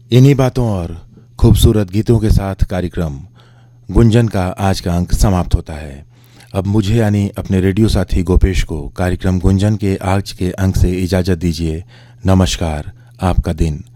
इन्हीं बातों और खूबसूरत गीतों के साथ कार्यक्रम गुंजन का आज का अंक समाप्त होता है। अब मुझे यानी अपने रेडियो साथी गोपेश को कार्यक्रम गुंजन के आज के अंक से इजाज़त दीजिए। नमस्कार। आपका दिन